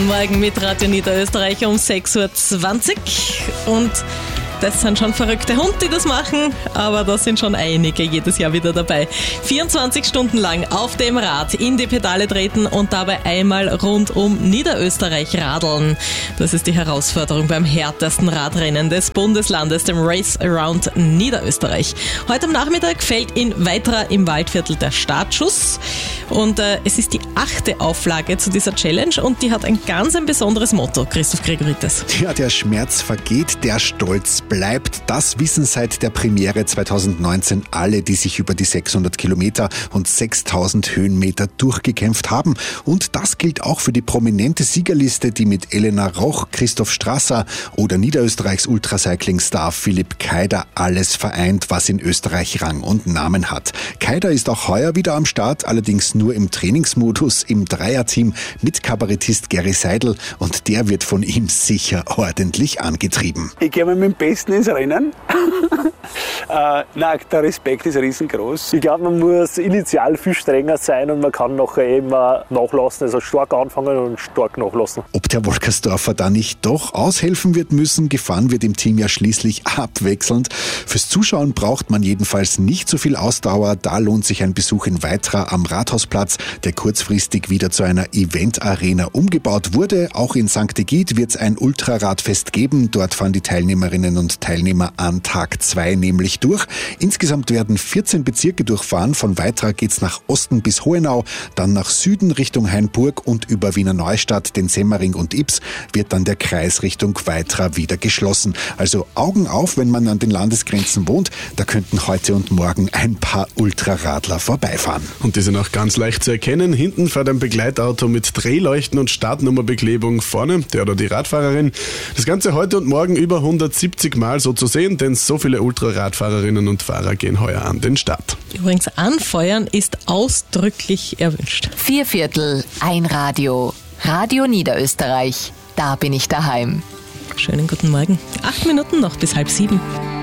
Morgen mit Radio Niederösterreich um 6.20 Uhr. Und das sind schon verrückte Hunde, die das machen, aber da sind schon einige jedes Jahr wieder dabei. 24 Stunden lang auf dem Rad in die Pedale treten und dabei einmal rund um Niederösterreich radeln. Das ist die Herausforderung beim härtesten Radrennen des Bundeslandes, dem Race Around Niederösterreich. Heute am Nachmittag fällt in Weitra im Waldviertel der Startschuss und es ist die 8. Auflage zu dieser Challenge und die hat ein ganz besonderes Motto, Christoph Gregoritis. Ja, der Schmerz vergeht, der Stolz bleibt. Das wissen seit der Premiere 2019 alle, die sich über die 600 Kilometer und 6000 Höhenmeter durchgekämpft haben. Und das gilt auch für die prominente Siegerliste, die mit Elena Roch, Christoph Strasser oder Niederösterreichs Ultracycling-Star Philipp Keider alles vereint, was in Österreich Rang und Namen hat. Keider ist auch heuer wieder am Start, allerdings nur im Trainingsmodus im Dreierteam mit Kabarettist Gerry Seidel und der wird von ihm sicher ordentlich angetrieben. Ich gehe mal mit dem Besten ins Rennen. Nein, der Respekt ist riesengroß. Ich glaube, man muss initial viel strenger sein und man kann nachher eben nachlassen, also stark anfangen und stark nachlassen. Ob der Wolkersdorfer da nicht doch aushelfen wird müssen, gefahren wird im Team ja schließlich abwechselnd. Fürs Zuschauen braucht man jedenfalls nicht so viel Ausdauer. Da lohnt sich ein Besuch in Weitra am Rathausplatz, der kurzfristig wieder zu einer Event-Arena umgebaut wurde. Auch in St. Egid wird es ein Ultraradfest geben. Dort fahren die Teilnehmerinnen und Teilnehmer an Tag 2 nämlich durch. Insgesamt werden 14 Bezirke durchfahren. Von Weitra geht's nach Osten bis Hohenau, dann nach Süden Richtung Hainburg und über Wiener Neustadt, den Semmering und Ybbs wird dann der Kreis Richtung Weitra wieder geschlossen. Also Augen auf, wenn man an den Landesgrenzen wohnt. Da könnten heute und morgen ein paar Ultraradler vorbeifahren. Und die sind auch ganz leicht zu erkennen. Hinten fährt ein Begleitauto mit Drehleuchten und Startnummerbeklebung, vorne der oder die Radfahrerin. Das Ganze heute und morgen über 170 Mal so zu sehen, denn so viele Ultraradfahrerinnen und Fahrer gehen heuer an den Start. Übrigens, anfeuern ist ausdrücklich erwünscht. 4/4, ein Radio. Radio Niederösterreich. Da bin ich daheim. Schönen guten Morgen. 8 Minuten noch bis 6:30.